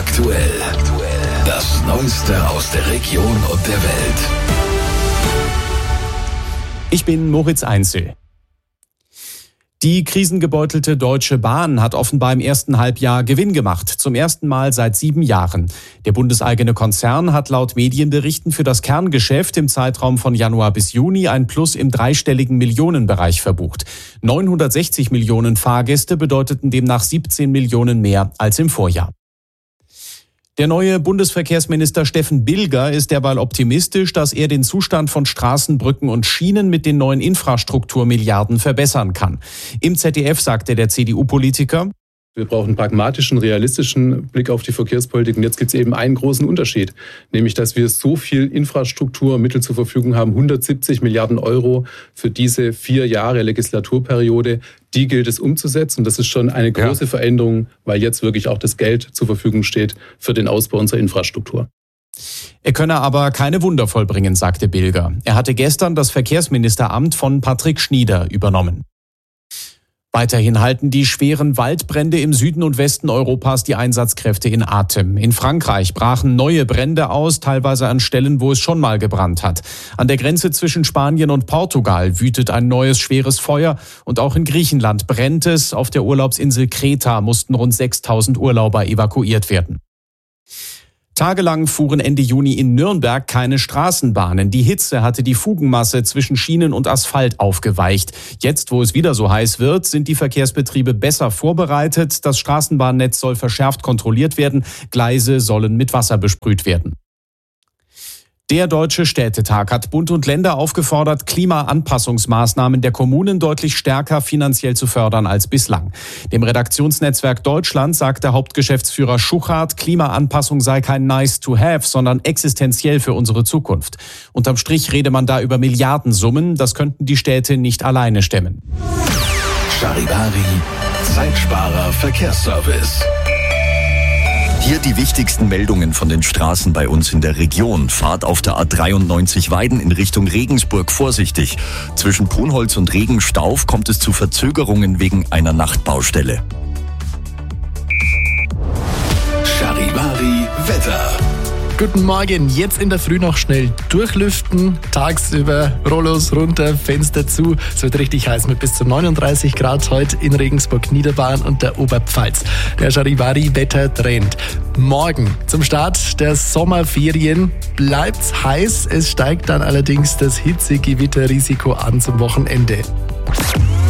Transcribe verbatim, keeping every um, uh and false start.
aktuell. Das Neueste aus der Region und der Welt. Ich bin Moritz Einzel. Die krisengebeutelte Deutsche Bahn hat offenbar im ersten Halbjahr Gewinn gemacht, zum ersten Mal seit sieben Jahren. Der bundeseigene Konzern hat laut Medienberichten für das Kerngeschäft im Zeitraum von Januar bis Juni ein Plus im dreistelligen Millionenbereich verbucht. neunhundertsechzig Millionen Fahrgäste bedeuteten demnach siebzehn Millionen mehr als im Vorjahr. Der neue Bundesverkehrsminister Steffen Bilger ist derweil optimistisch, dass er den Zustand von Straßen, Brücken und Schienen mit den neuen Infrastrukturmilliarden verbessern kann. Im Z D F sagte der C D U-Politiker: Wir brauchen einen pragmatischen, realistischen Blick auf die Verkehrspolitik. Und jetzt gibt es eben einen großen Unterschied, nämlich dass wir so viel Infrastrukturmittel zur Verfügung haben, hundertsiebzig Milliarden Euro für diese vier Jahre Legislaturperiode. Die gilt es umzusetzen. Und das ist schon eine große ja. Veränderung, weil jetzt wirklich auch das Geld zur Verfügung steht für den Ausbau unserer Infrastruktur. Er könne aber keine Wunder vollbringen, sagte Bilger. Er hatte gestern das Verkehrsministeramt von Patrick Schnieder übernommen. Weiterhin halten die schweren Waldbrände im Süden und Westen Europas die Einsatzkräfte in Atem. In Frankreich brachen neue Brände aus, teilweise an Stellen, wo es schon mal gebrannt hat. An der Grenze zwischen Spanien und Portugal wütet ein neues schweres Feuer und auch in Griechenland brennt es. Auf der Urlaubsinsel Kreta mussten rund sechstausend Urlauber evakuiert werden. Tagelang fuhren Ende Juni in Nürnberg keine Straßenbahnen. Die Hitze hatte die Fugenmasse zwischen Schienen und Asphalt aufgeweicht. Jetzt, wo es wieder so heiß wird, sind die Verkehrsbetriebe besser vorbereitet. Das Straßenbahnnetz soll verschärft kontrolliert werden. Gleise sollen mit Wasser besprüht werden. Der Deutsche Städtetag hat Bund und Länder aufgefordert, Klimaanpassungsmaßnahmen der Kommunen deutlich stärker finanziell zu fördern als bislang. Dem Redaktionsnetzwerk Deutschland sagte Hauptgeschäftsführer Schuchart, Klimaanpassung sei kein nice to have, sondern existenziell für unsere Zukunft. Unterm Strich rede man da über Milliardensummen, das könnten die Städte nicht alleine stemmen. Charivari, Zeitsparer Verkehrsservice. Hier die wichtigsten Meldungen von den Straßen bei uns in der Region. Fahrt auf der A dreiundneunzig Weiden in Richtung Regensburg vorsichtig. Zwischen Punholz und Regenstauf kommt es zu Verzögerungen wegen einer Nachtbaustelle. Charivari Wetter. Guten Morgen, jetzt in der Früh noch schnell durchlüften, tagsüber Rollos runter, Fenster zu. Es wird richtig heiß mit bis zu neununddreißig Grad heute in Regensburg, Niederbayern und der Oberpfalz. Der Charivari-Wetter-Trend. Morgen zum Start der Sommerferien bleibt's heiß. Es steigt dann allerdings das Hitzegewitterrisiko an zum Wochenende.